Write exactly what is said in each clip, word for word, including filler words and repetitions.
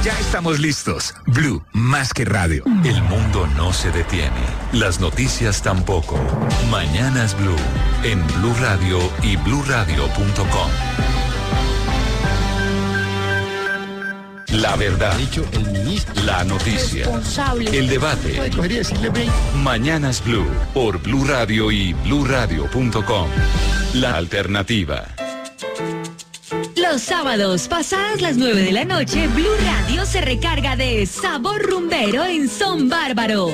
Ya estamos listos. Blue, más que radio. El mundo no se detiene. Las noticias tampoco. Mañanas Blue. En Blue Radio y blue radio punto com. La verdad. La noticia. El debate. Mañanas Blue. Por Blue Radio y blue radio punto com. La alternativa. Los sábados, pasadas las nueve de la noche, Blue Radio se recarga de sabor rumbero en Son Bárbaro.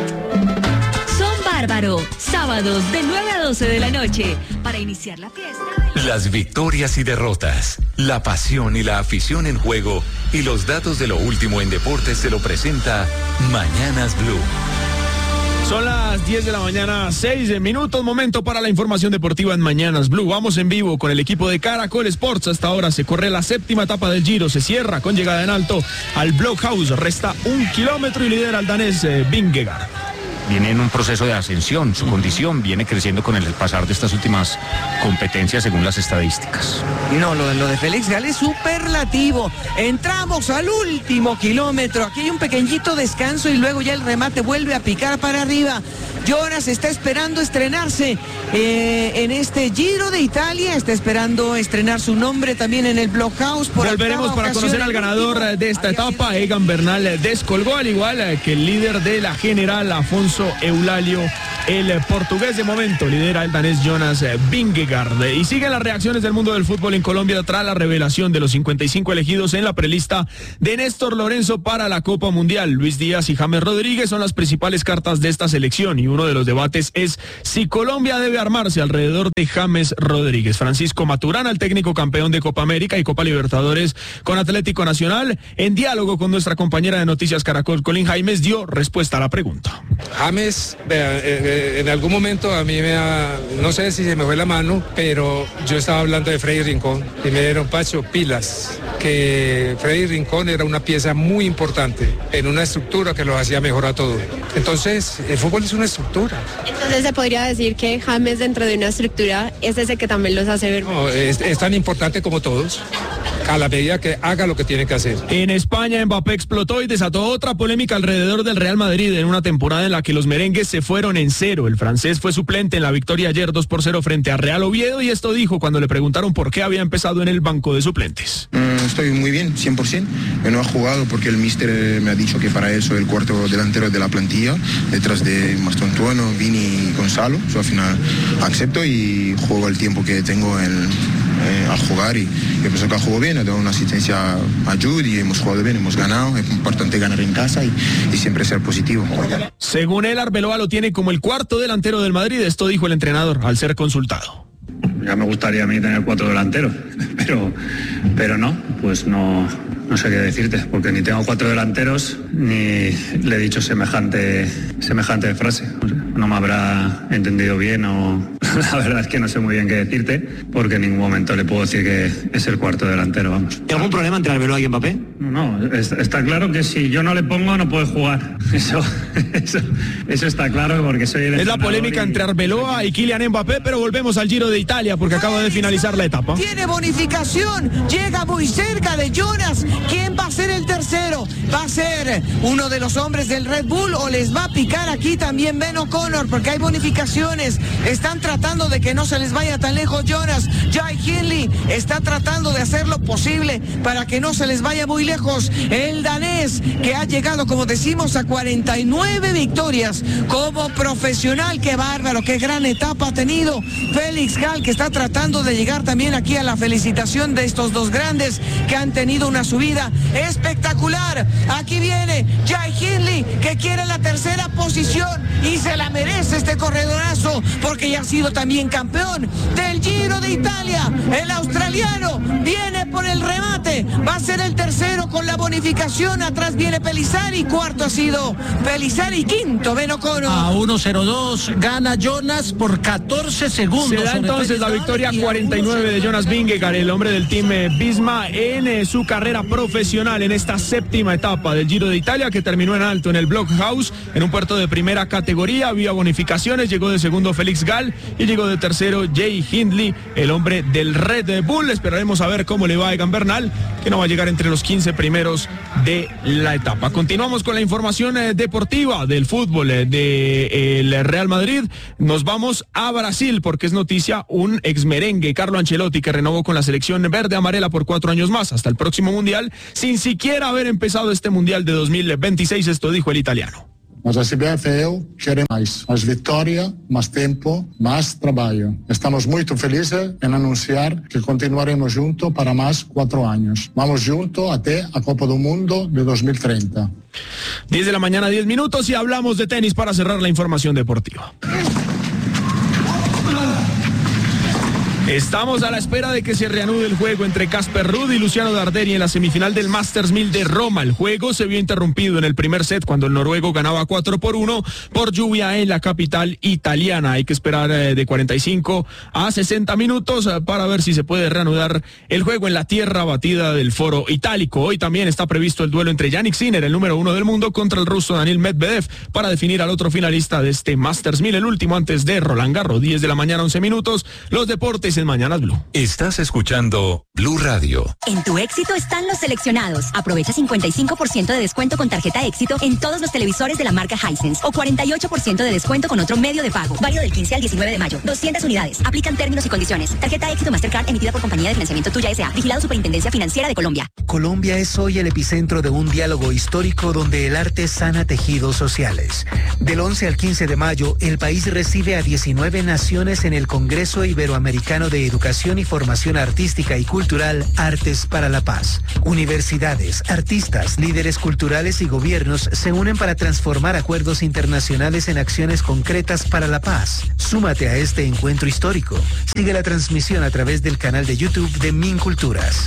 Son Bárbaro, sábados de nueve a doce de la noche, para iniciar la fiesta. Las victorias y derrotas, la pasión y la afición en juego y los datos de lo último en deportes se lo presenta Mañanas Blue. Son las diez de la mañana, seis minutos, momento para la información deportiva en Mañanas Blue. Vamos en vivo con el equipo de Caracol Sports. Hasta ahora se corre la séptima etapa del Giro, se cierra con llegada en alto al Blockhouse. Resta un kilómetro y lidera el danés eh, Vingegaard. Viene en un proceso de ascensión, su condición viene creciendo con el pasar de estas últimas competencias según las estadísticas. No, lo, lo de Félix Gall es superlativo. Entramos al último kilómetro, aquí hay un pequeñito descanso y luego ya el remate vuelve a picar para arriba. Jonas está esperando estrenarse eh, en este Giro de Italia, está esperando estrenar su nombre también en el Blockhouse. Por Volveremos para conocer al ganador de esta etapa. Egan Bernal descolgó, al igual que el líder de la general, Afonso Eulalio. El portugués de momento lidera el danés Jonas Vingegaard. Y siguen las reacciones del mundo del fútbol en Colombia tras la revelación de los cincuenta y cinco elegidos en la prelista de Néstor Lorenzo para la Copa Mundial. Luis Díaz y James Rodríguez son las principales cartas de esta selección y uno de los debates es si Colombia debe armarse alrededor de James Rodríguez. Francisco Maturana, el técnico campeón de Copa América y Copa Libertadores con Atlético Nacional, en diálogo con nuestra compañera de Noticias Caracol, Colin Jaimes, dio respuesta a la pregunta. James, vea, eh, en algún momento a mí me ha, no sé si se me fue la mano, pero yo estaba hablando de Freddy Rincón y me dieron, Pacho, pilas, que Freddy Rincón era una pieza muy importante en una estructura que los hacía mejor a todos. Entonces, el fútbol es una estructura. Entonces se podría decir que James dentro de una estructura es ese que también los hace ver. No, es, es tan importante como todos, a la medida que haga lo que tiene que hacer. En España, Mbappé explotó y desató otra polémica alrededor del Real Madrid en una temporada en la que los merengues se fueron en cero. El francés fue suplente en la victoria ayer dos por cero frente a Real Oviedo y esto dijo cuando le preguntaron por qué había empezado en el banco de suplentes. Mm, estoy muy bien, cien por ciento. Yo no he jugado porque el míster me ha dicho que para él soy el cuarto delantero de la plantilla, detrás de Mastontuano, Vini y Gonzalo. Yo al final acepto y juego el tiempo que tengo en, eh, a jugar y yo pienso que jugado bien, he dado una asistencia a Jude y hemos jugado bien, hemos ganado. Es importante ganar en casa y, y siempre ser positivo. Según él, Arbeloa lo tiene como el cuarto delantero del Madrid. Esto dijo el entrenador al ser consultado. Ya me gustaría a mí tener cuatro delanteros, pero, pero no, pues no, no sé qué decirte, porque ni tengo cuatro delanteros ni le he dicho semejante, semejante frase. No sé, no me habrá entendido bien o la verdad es que no sé muy bien qué decirte, porque en ningún momento le puedo decir que es el cuarto delantero, vamos. ¿Hay algún problema entre Arbeloa y Mbappé? No, no, es, está claro que si yo no le pongo no puede jugar. Eso, eso, eso está claro porque soy el Es la polémica y... entre Arbeloa y Kylian Mbappé, pero volvemos al Giro de Italia porque acaba de finalizar la etapa. Tiene bonificación, llega muy cerca de Jonas. ¿Quién va a ser el tercero? ¿Va a ser uno de los hombres del Red Bull o les va a picar aquí también Ben O'Connor? Porque hay bonificaciones, están tratando de que no se les vaya tan lejos Jonas. Jai Hindley está tratando de hacer lo posible para que no se les vaya muy lejos. El danés que ha llegado, como decimos, a cuarenta y nueve victorias como profesional. Qué bárbaro, qué gran etapa ha tenido Félix Gall, que está tratando de llegar también aquí a la felicitación de estos dos grandes que han tenido una subida espectacular. Aquí viene Jai Hindley, que quiere la tercera posición y se la merece este corredorazo porque ya ha sido también campeón del Giro de Italia. El australiano viene por el remate, va a ser el tercero con la bonificación. Atrás viene Pelizari, cuarto ha sido Pelizari, quinto Ben O'Connor. A uno cero dos gana Jonas por catorce segundos. Se da entonces la victoria cuarenta y nueve de Jonas Vingegaard, el hombre del team Visma en eh, su carrera profesional en esta séptima etapa etapa del Giro de Italia, que terminó en alto en el Blockhouse, en un puerto de primera categoría. Había bonificaciones, llegó de segundo Félix Gall y llegó de tercero Jay Hindley, el hombre del Red Bull. Esperaremos a ver cómo le va a Egan Bernal, que no va a llegar entre los quince primeros de la etapa. Continuamos con la información eh, deportiva del fútbol eh, del Real Madrid. Nos vamos a Brasil porque es noticia un ex merengue, Carlo Ancelotti, que renovó con la selección verde amarela por cuatro años más hasta el próximo mundial, sin siquiera haber empezado este mundial de dos mil veintiséis. Esto dijo el italiano. Mas a C B F e eu queremos mais, mais vitória, mais tempo, mais trabalho. Estamos muito felizes em anunciar que continuaremos juntos para mais quatro anos. Vamos juntos até a Copa do Mundo de dos mil treinta. diez de la mañana, diez minutos, y hablamos de tenis para cerrar la información deportiva. Estamos a la espera de que se reanude el juego entre Casper Ruud y Luciano Darderi en la semifinal del Masters mil de Roma. El juego se vio interrumpido en el primer set cuando el noruego ganaba cuatro por uno por lluvia en la capital italiana. Hay que esperar eh, de cuarenta y cinco a sesenta minutos eh, para ver si se puede reanudar el juego en la tierra batida del Foro Itálico. Hoy también está previsto el duelo entre Jannik Sinner, el número uno del mundo, contra el ruso Daniil Medvedev para definir al otro finalista de este Masters mil, el último antes de Roland Garros. diez de la mañana, once minutos. Los deportes en Mañanas Blue. Estás escuchando Blue Radio. En tu Éxito están los seleccionados. Aprovecha cincuenta y cinco por ciento de descuento con tarjeta Éxito en todos los televisores de la marca Hisense o cuarenta y ocho por ciento de descuento con otro medio de pago. Válido del quince al diecinueve de mayo. doscientas unidades. Aplican términos y condiciones. Tarjeta Éxito Mastercard emitida por Compañía de Financiamiento Tuya S A. Vigilado Superintendencia Financiera de Colombia. Colombia es hoy el epicentro de un diálogo histórico donde el arte sana tejidos sociales. Del once al quince de mayo, el país recibe a diecinueve naciones en el Congreso Iberoamericano de Educación y Formación Artística y Cultural Artes para la Paz. Universidades, artistas, líderes culturales y gobiernos se unen para transformar acuerdos internacionales en acciones concretas para la paz. Súmate a este encuentro histórico. Sigue la transmisión a través del canal de YouTube de Minculturas.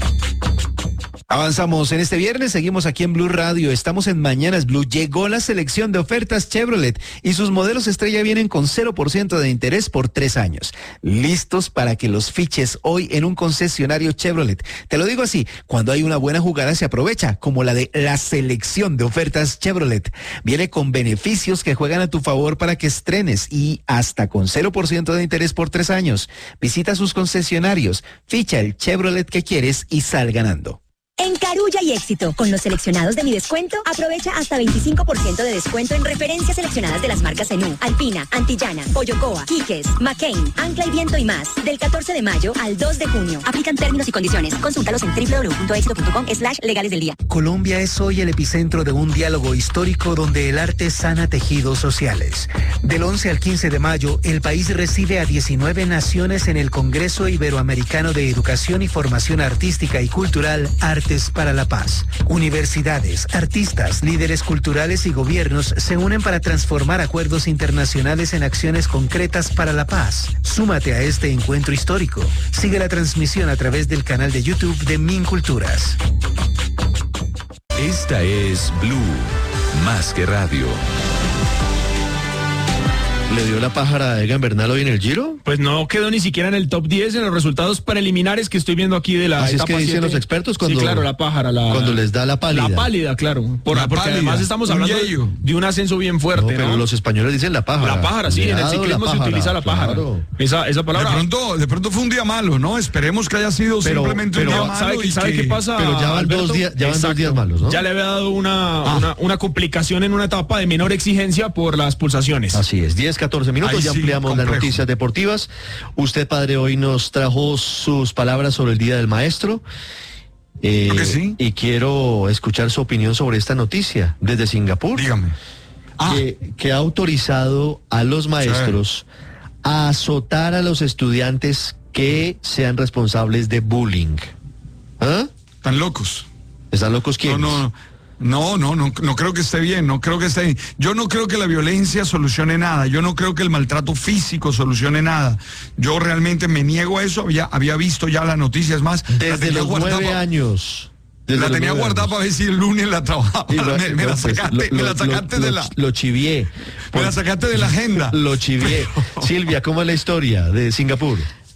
Avanzamos en este viernes, seguimos aquí en Blue Radio, estamos en Mañanas Blue. Llegó la selección de ofertas Chevrolet y sus modelos estrella vienen con cero por ciento de interés por tres años. Listos para que los fiches hoy en un concesionario Chevrolet. Te lo digo así, cuando hay una buena jugada se aprovecha, como la de la selección de ofertas Chevrolet. Viene con beneficios que juegan a tu favor para que estrenes y hasta con cero por ciento de interés por tres años. Visita sus concesionarios, ficha el Chevrolet que quieres y sal ganando. En Carulla y Éxito, con los seleccionados de Mi Descuento, aprovecha hasta veinticinco por ciento de descuento en referencias seleccionadas de las marcas Zenú, Alpina, Antillana, Pollocoa, Quiques, McCain, Ancla y Viento y más. Del catorce de mayo al dos de junio. Aplican términos y condiciones. Consúltalos en doble u doble u doble u punto éxito punto com slash legales del día. Colombia es hoy el epicentro de un diálogo histórico donde el arte sana tejidos sociales. Del once al quince de mayo, el país recibe a diecinueve naciones en el Congreso Iberoamericano de Educación y Formación Artística y Cultural Artes para la Paz. Universidades, artistas, líderes culturales y gobiernos se unen para transformar acuerdos internacionales en acciones concretas para la paz. Súmate a este encuentro histórico. Sigue la transmisión a través del canal de YouTube de Minculturas. Esta es Blue, más que radio. ¿Le dio la pájara a Egan Bernal hoy en el Giro? Pues no quedó ni siquiera en el top diez en los resultados preliminares que estoy viendo aquí de la Así etapa es que dicen siete. los expertos cuando... Sí, claro, la pájara. La, cuando les da la pálida. La pálida, claro. Por, La porque pálida. además estamos hablando de, de un ascenso bien fuerte, No, pero ¿no? los españoles dicen la pájara. La pájara, sí, en el Cuidado, ciclismo la se pájara, utiliza la pájara. claro. Esa, esa palabra. De pronto, de pronto fue un día malo, ¿no? Esperemos que haya sido Pero- simplemente pero un día malo. ¿sabe, y ¿sabe que- qué pasa? Pero ya van Alberto? dos días- ya van dos Exacto. días malos, ¿no? Ya le había dado una, una, una complicación en una etapa de menor exigencia por las pulsaciones. Así es, diez, catorce minutos, Ahí ya sí, ampliamos complejo. las noticias deportivas. Usted, padre, hoy nos trajo sus palabras sobre el Día del Maestro. Eh, Creo que sí. Y quiero escuchar su opinión sobre esta noticia desde Singapur. Dígame. Que, que ha autorizado a los maestros a azotar a los estudiantes que sean responsables de bullying. ¿Ah? Están locos. ¿Están locos quiénes? No, no, no, no, no, no creo que esté bien, no creo que esté bien. Yo no creo que la violencia solucione nada, yo no creo que el maltrato físico solucione nada. Yo realmente me niego a eso, había, había visto ya las noticias más. la Desde tenía los guardada nueve pa- años. Desde La los tenía nueve guardada años. para ver si el lunes la trabajaba. Y lo- me, me la pues, sacaste, lo- me la lo- sacaste lo- de lo- la... Lo chivié. Me la sacaste de la agenda. Lo chivié. Silvia, ¿cómo es la historia de Singapur?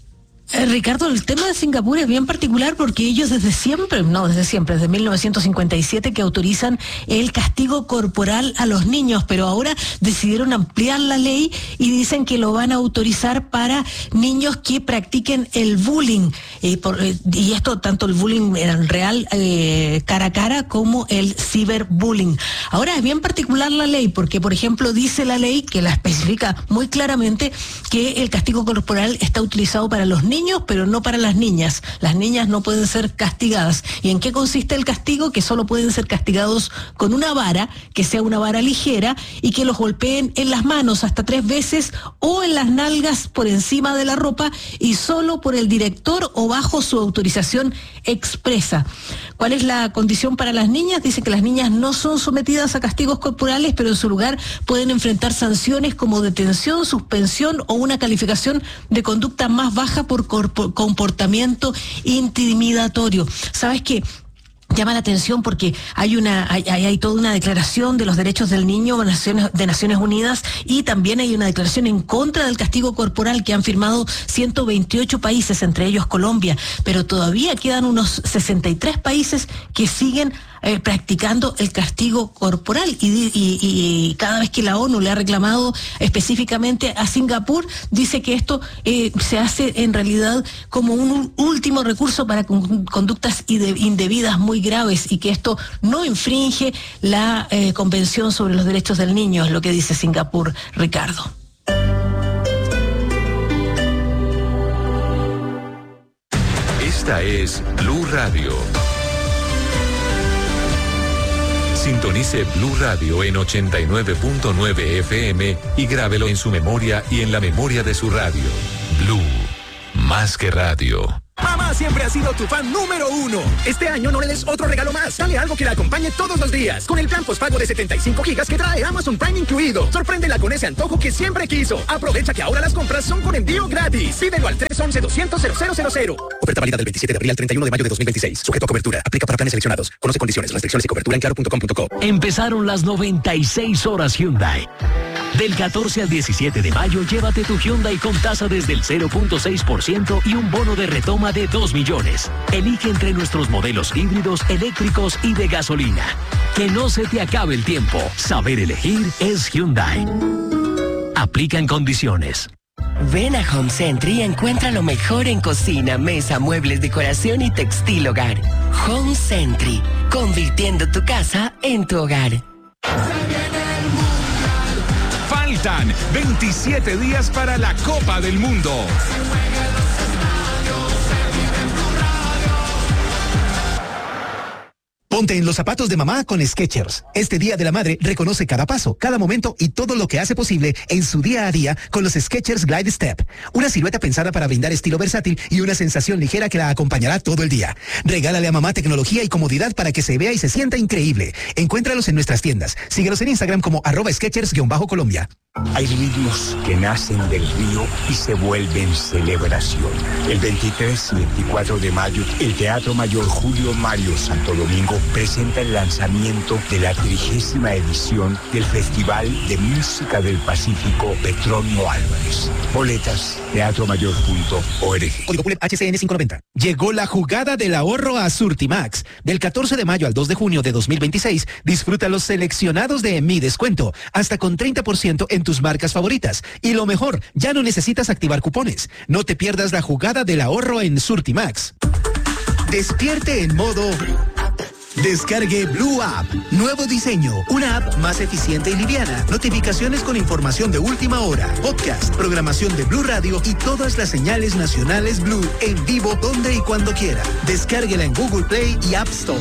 Eh, Ricardo, el tema de Singapur es bien particular porque ellos desde siempre, no desde siempre, desde mil novecientos cincuenta y siete que autorizan el castigo corporal a los niños, pero ahora decidieron ampliar la ley y dicen que lo van a autorizar para niños que practiquen el bullying. Eh, por, eh, y esto tanto el bullying en real, eh, cara a cara, como el ciberbullying. Ahora es bien particular la ley porque, por ejemplo, dice la ley que la especifica muy claramente que el castigo corporal está utilizado para los niños, pero no para las niñas. Las niñas no pueden ser castigadas. ¿Y en qué consiste el castigo? Que solo pueden ser castigados con una vara, que sea una vara ligera, y que los golpeen en las manos hasta tres veces o en las nalgas por encima de la ropa, y solo por el director o bajo su autorización expresa. ¿Cuál es la condición para las niñas? Dice que las niñas no son sometidas a castigos corporales, pero en su lugar pueden enfrentar sanciones como detención, suspensión o una calificación de conducta más baja por comportamiento intimidatorio. ¿Sabes qué? Llama la atención porque hay una hay, hay, hay toda una declaración de los derechos del niño de Naciones, de Naciones Unidas, y también hay una declaración en contra del castigo corporal que han firmado ciento veintiocho países, entre ellos Colombia, pero todavía quedan unos sesenta y tres países que siguen Eh, practicando el castigo corporal, y, y, y cada vez que la ONU le ha reclamado específicamente a Singapur, dice que esto eh, se hace en realidad como un último recurso para con, conductas indebidas muy graves, y que esto no infringe la eh, Convención sobre los Derechos del Niño, es lo que dice Singapur, Ricardo. Esta es Blue Radio. Sintonice Blue Radio en ochenta y nueve punto nueve F M y grábelo en su memoria y en la memoria de su radio. Blue, más que radio. Mamá siempre ha sido tu fan número uno. Este año no le des otro regalo más. Dale algo que la acompañe todos los días. Con el plan postpago de setenta y cinco gigas que trae Amazon Prime incluido. Sorpréndela con ese antojo que siempre quiso. Aprovecha que ahora las compras son con envío gratis. Pídelo al tres once, doscientos, cero cero cero cero. Oferta válida del veintisiete de abril al treinta y uno de mayo de dos mil veintiséis. Sujeto a cobertura. Aplica para planes seleccionados. Conoce condiciones, restricciones y cobertura en claro punto com punto co. Empezaron las noventa y seis horas Hyundai. Del catorce al diecisiete de mayo, llévate tu Hyundai con tasa desde el cero punto seis por ciento y un bono de retoma de dos millones. Elige entre nuestros modelos híbridos, eléctricos y de gasolina. Que no se te acabe el tiempo. Saber elegir es Hyundai. Aplican condiciones. Ven a Home Centro y encuentra lo mejor en cocina, mesa, muebles, decoración y textil hogar. Home Centro, convirtiendo tu casa en tu hogar. Faltan veintisiete días para la Copa del Mundo. Ponte en los zapatos de mamá con Skechers. Este Día de la Madre reconoce cada paso, cada momento y todo lo que hace posible en su día a día con los Skechers Glide Step. Una silueta pensada para brindar estilo versátil y una sensación ligera que la acompañará todo el día. Regálale a mamá tecnología y comodidad para que se vea y se sienta increíble. Encuéntralos en nuestras tiendas. Síguelos en Instagram como arroba Skechers-Colombia. Hay ritmos que nacen del río y se vuelven celebración. El veintitrés y veinticuatro de mayo, el Teatro Mayor Julio Mario Santo Domingo presenta el lanzamiento de la trigésima edición del Festival de Música del Pacífico Petronio Álvarez. Boletas, teatro mayor punto org. Código P U L E P H C N quinientos noventa. Llegó la jugada del ahorro a Surtimax. Del catorce de mayo al dos de junio de dos mil veintiséis, disfruta los seleccionados de Mi Descuento, hasta con treinta por ciento en tus marcas favoritas. Y lo mejor, ya no necesitas activar cupones. No te pierdas la jugada del ahorro en Surtimax. Despierte en modo... Descargue Blue App. Nuevo diseño. Una app más eficiente y liviana. Notificaciones con información de última hora. Podcast, programación de Blue Radio y todas las señales nacionales Blue en vivo donde y cuando quiera. Descárguela en Google Play y App Store.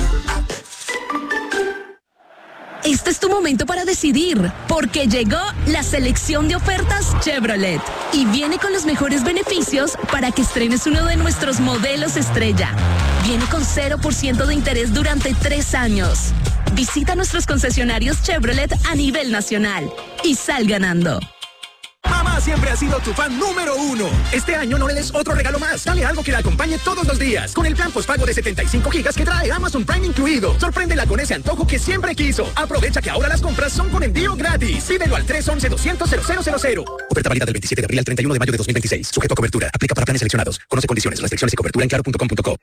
Este es tu momento para decidir, porque llegó la selección de ofertas Chevrolet y viene con los mejores beneficios para que estrenes uno de nuestros modelos estrella. Viene con cero por ciento de interés durante tres años. Visita nuestros concesionarios Chevrolet a nivel nacional y sal ganando. Mamá siempre siempre ha sido tu fan número uno. Este año no le des otro regalo más. Dale algo que la acompañe todos los días. Con el plan postpago de setenta y cinco gigas que trae Amazon Prime incluido. Sorpréndela con ese antojo que siempre quiso. Aprovecha que ahora las compras son con envío gratis. Pídelo al tres once doscientos cero cero cero cero. Oferta válida del veintisiete de abril al treinta y uno de mayo de dos mil veintiséis. Sujeto a cobertura. Aplica para planes seleccionados. Conoce condiciones, restricciones y cobertura en claro punto com punto co.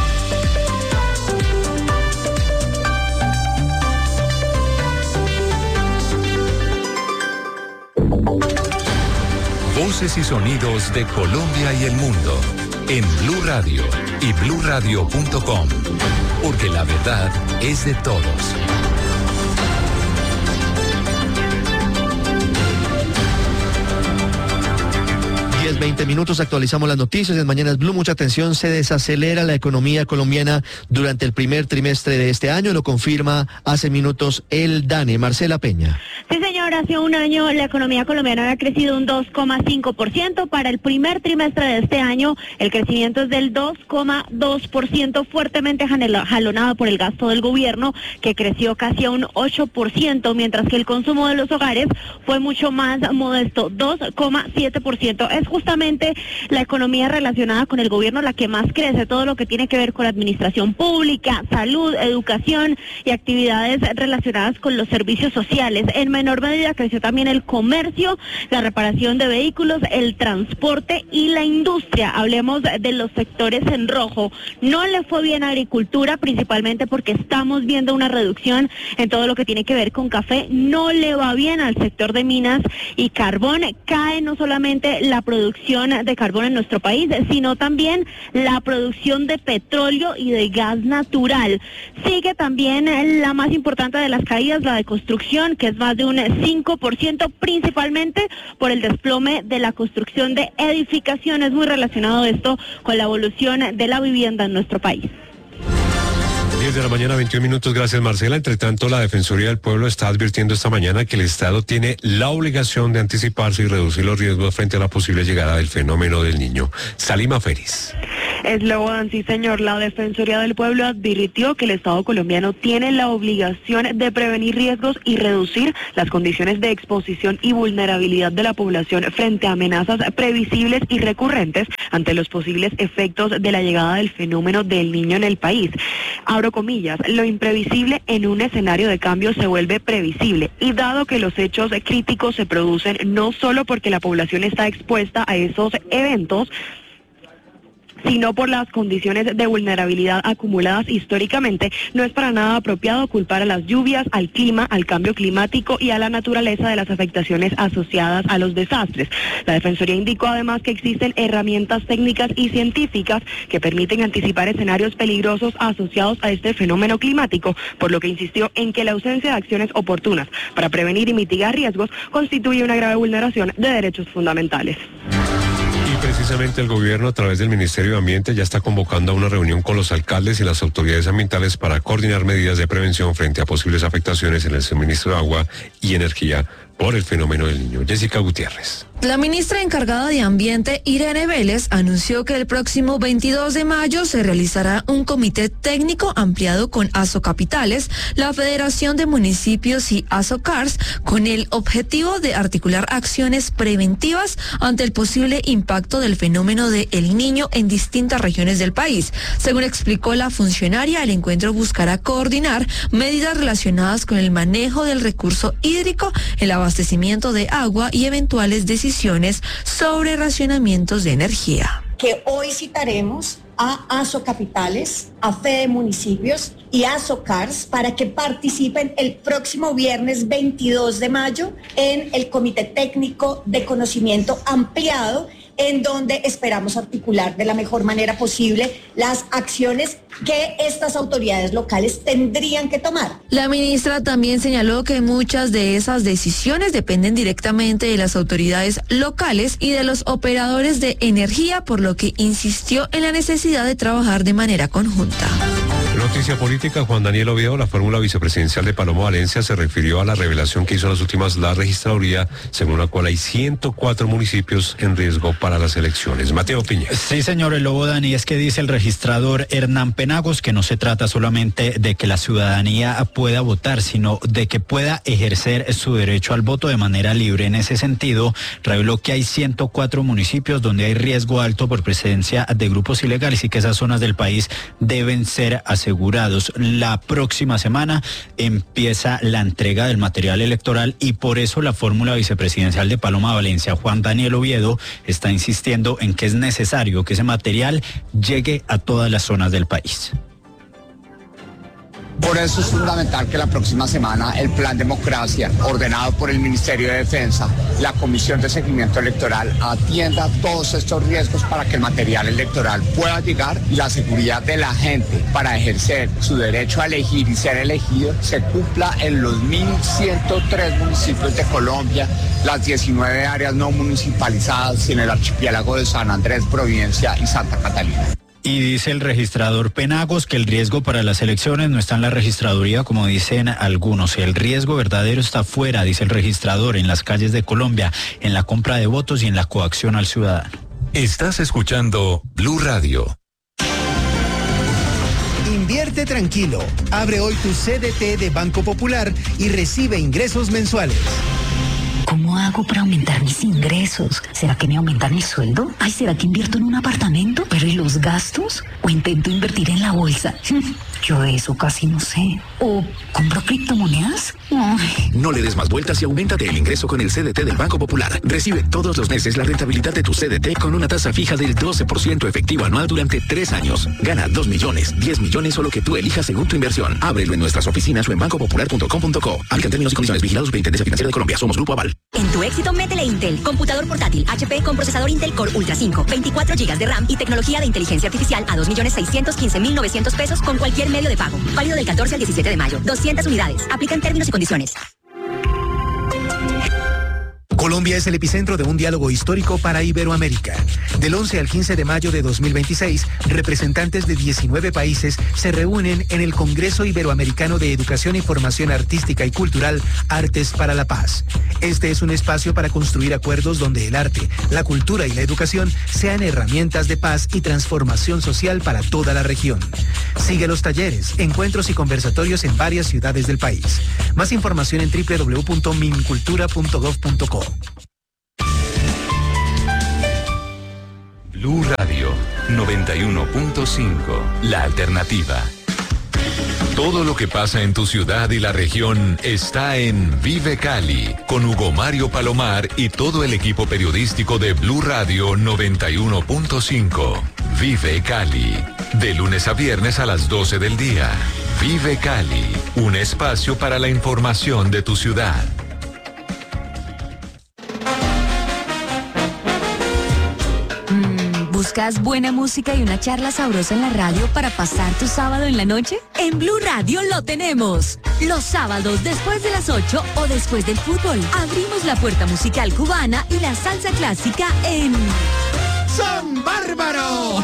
Voces y sonidos de Colombia y el mundo en Blue Radio y blue radio punto com, porque la verdad es de todos. diez, veinte minutos, actualizamos las noticias en Mañanas Blue. Mucha atención, se desacelera la economía colombiana durante el primer trimestre de este año, lo confirma hace minutos el DANE. Marcela Peña. Sí, señor, hace un año la economía colombiana había crecido un dos coma cinco por ciento. Para el primer trimestre de este año, el crecimiento es del dos coma dos por ciento, fuertemente jalonado por el gasto del gobierno, que creció casi a un ocho por ciento, mientras que el consumo de los hogares fue mucho más modesto, dos coma siete por ciento. Es justamente la economía relacionada con el gobierno la que más crece, todo lo que tiene que ver con la administración pública, salud, educación y actividades relacionadas con los servicios sociales. En menor medida creció también el comercio, la reparación de vehículos, el transporte y la industria. Hablemos de los sectores en rojo. No le fue bien a agricultura, principalmente porque estamos viendo una reducción en todo lo que tiene que ver con café. No le va bien al sector de minas y carbón. Cae no solamente la producción de carbón en nuestro país, sino también la producción de petróleo y de gas natural. Sigue también la más importante de las caídas, la de construcción, que es más de un cinco por ciento, principalmente por el desplome de la construcción de edificaciones. Muy relacionado esto con la evolución de la vivienda en nuestro país. diez de la mañana, veintiún minutos. Gracias, Marcela. Entre tanto, la Defensoría del Pueblo está advirtiendo esta mañana que el Estado tiene la obligación de anticiparse y reducir los riesgos frente a la posible llegada del fenómeno del Niño. Salima Feris. Eslogan, sí, señor. La Defensoría del Pueblo advirtió que el Estado colombiano tiene la obligación de prevenir riesgos y reducir las condiciones de exposición y vulnerabilidad de la población frente a amenazas previsibles y recurrentes ante los posibles efectos de la llegada del fenómeno del Niño en el país. Abro comillas, lo imprevisible en un escenario de cambio se vuelve previsible, y dado que los hechos críticos se producen no solo porque la población está expuesta a esos eventos, sino por las condiciones de vulnerabilidad acumuladas históricamente, no es para nada apropiado culpar a las lluvias, al clima, al cambio climático y a la naturaleza de las afectaciones asociadas a los desastres. La Defensoría indicó además que existen herramientas técnicas y científicas que permiten anticipar escenarios peligrosos asociados a este fenómeno climático, por lo que insistió en que la ausencia de acciones oportunas para prevenir y mitigar riesgos constituye una grave vulneración de derechos fundamentales. Precisamente el gobierno, a través del Ministerio de Ambiente, ya está convocando a una reunión con los alcaldes y las autoridades ambientales para coordinar medidas de prevención frente a posibles afectaciones en el suministro de agua y energía por el fenómeno del Niño. Jessica Gutiérrez. La ministra encargada de Ambiente, Irene Vélez, anunció que el próximo veintidós de mayo se realizará un comité técnico ampliado con Asocapitales, la Federación de Municipios y Asocars, con el objetivo de articular acciones preventivas ante el posible impacto del fenómeno de El Niño en distintas regiones del país. Según explicó la funcionaria, el encuentro buscará coordinar medidas relacionadas con el manejo del recurso hídrico, el abastecimiento de agua y eventuales decisiones sobre racionamientos de energía. Que hoy citaremos a Asocapitales, a Fede Municipios y a Asocars para que participen el próximo viernes veintidós de mayo en el Comité Técnico de Conocimiento Ampliado, en donde esperamos articular de la mejor manera posible las acciones que estas autoridades locales tendrían que tomar. La ministra también señaló que muchas de esas decisiones dependen directamente de las autoridades locales y de los operadores de energía, por lo que insistió en la necesidad de trabajar de manera conjunta. noticia política, Juan Daniel Oviedo, la fórmula vicepresidencial de Paloma Valencia, se refirió a la revelación que hizo en las últimas la registraduría, según la cual hay ciento cuatro municipios en riesgo para las elecciones. Mateo Piña. Sí, señor El Lobo Dani, es que dice el registrador Hernán Penagos que no se trata solamente de que la ciudadanía pueda votar, sino de que pueda ejercer su derecho al voto de manera libre. En ese sentido, reveló que hay ciento cuatro municipios donde hay riesgo alto por presencia de grupos ilegales y que esas zonas del país deben ser asegurados. La próxima semana empieza la entrega del material electoral y por eso la fórmula vicepresidencial de Paloma Valencia, Juan Daniel Oviedo, está insistiendo en que es necesario que ese material llegue a todas las zonas del país. Por eso es fundamental que la próxima semana el Plan Democracia, ordenado por el Ministerio de Defensa, la Comisión de Seguimiento Electoral, atienda todos estos riesgos para que el material electoral pueda llegar y la seguridad de la gente para ejercer su derecho a elegir y ser elegido se cumpla en los mil ciento tres municipios de Colombia, las diecinueve áreas no municipalizadas y en el archipiélago de San Andrés, Providencia y Santa Catalina. Y dice el registrador Penagos que el riesgo para las elecciones no está en la registraduría, como dicen algunos. El riesgo verdadero está fuera, dice el registrador, en las calles de Colombia, en la compra de votos y en la coacción al ciudadano. Estás escuchando Blue Radio. Invierte tranquilo. Abre hoy tu C D T de Banco Popular y recibe ingresos mensuales. ¿Cómo hago para aumentar mis ingresos? ¿Será que me aumentan el sueldo? Ay, ¿será que invierto en un apartamento? ¿Pero y los gastos? ¿O intento invertir en la bolsa? Yo de eso casi no sé. ¿O compro criptomonedas? Ay. No le des más vueltas y auméntate el ingreso con el C D T del Banco Popular. Recibe todos los meses la rentabilidad de tu C D T con una tasa fija del doce por ciento efectivo anual durante tres años. Gana dos millones, diez millones o lo que tú elijas según tu inversión. Ábrelo en nuestras oficinas o en banco popular punto com punto co. Aplican términos y condiciones. Vigilados Superintendencia Financiera de Colombia. Somos Grupo Aval. En tu éxito, métele Intel. Computador portátil H P con procesador Intel Core Ultra cinco, veinticuatro gigas de RAM y tecnología de inteligencia artificial a dos millones seiscientos quince mil novecientos pesos con cualquier medio de pago. Válido del catorce al diecisiete de mayo. doscientas unidades. Aplican términos y condiciones. Colombia es el epicentro de un diálogo histórico para Iberoamérica. Del once al quince de mayo de dos mil veintiséis, representantes de diecinueve países se reúnen en el Congreso Iberoamericano de Educación y Formación Artística y Cultural, Artes para la Paz. Este es un espacio para construir acuerdos donde el arte, la cultura y la educación sean herramientas de paz y transformación social para toda la región. Sigue los talleres, encuentros y conversatorios en varias ciudades del país. Más información en doble u doble u doble u punto mincultura punto gov punto co. Blue Radio noventa y uno punto cinco, la alternativa. Todo lo que pasa en tu ciudad y la región está en Vive Cali, con Hugo Mario Palomar y todo el equipo periodístico de Blue Radio noventa y uno punto cinco. Vive Cali, de lunes a viernes a las doce del día. Vive Cali, un espacio para la información de tu ciudad. ¿Buscas buena música y una charla sabrosa en la radio para pasar tu sábado en la noche? En Blue Radio lo tenemos. Los sábados después de las ocho o después del fútbol, abrimos la puerta musical cubana y la salsa clásica en... ¡Son Bárbaro!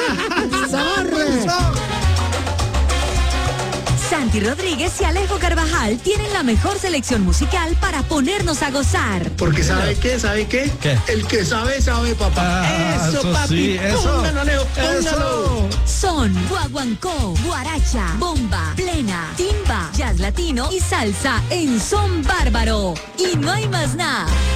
Santi Rodríguez y Alejo Carvajal tienen la mejor selección musical para ponernos a gozar. Porque ¿sabe qué? ¿Sabe qué? ¿Qué? El que sabe, sabe, papá. Ah, eso, eso papi. sí, eso. Póngalo, Alejo, póngalo. Eso. Son guaguancó, guaracha, bomba, plena, timba, jazz latino y salsa en Son Bárbaro. Y no hay más nada.